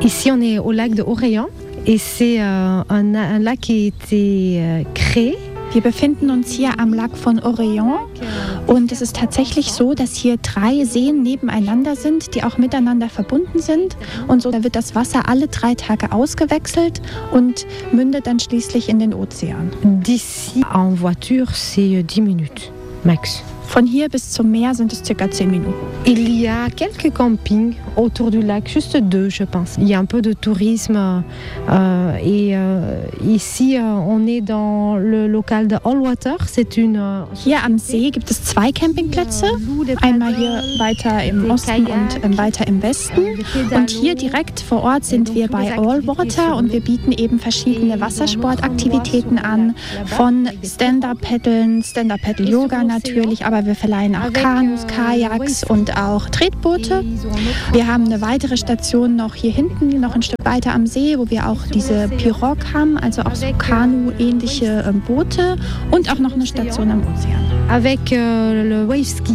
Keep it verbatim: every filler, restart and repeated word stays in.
Ici, on est au lac de Orayan et c'est euh, un, un lac qui a été euh, créé. Wir befinden uns hier am Lac von Orayan und es ist tatsächlich so, dass hier drei Seen nebeneinander sind, die auch miteinander verbunden sind. Und so da wird das Wasser alle drei Tage ausgewechselt und mündet dann schließlich in den Ozean. D'ici en voiture, c'est dix minutes max. Von hier bis zum Meer sind es circa zehn Minuten. Il y a quelques campings autour du lac, juste deux, je pense. Il y a un peu de tourisme euh, et euh, ici, euh, on est dans le local de Allwater. C'est une. Euh, hier am See gibt es zwei Campingplätze, einmal hier weiter im Osten und ähm, weiter im Westen. Und hier direkt vor Ort sind wir bei Allwater und wir bieten eben verschiedene Wassersportaktivitäten an, von Stand-Up-Paddeln, Stand-Up-Paddle-Yoga natürlich, aber wir verleihen auch Kanus, Kajaks und auch Tretboote. Wir haben eine weitere Station noch hier hinten, noch ein Stück weiter am See, wo wir auch diese Pirogue haben, also auch so Kanu-ähnliche Boote und auch noch eine Station am Ozean. Avec euh, le wave ski.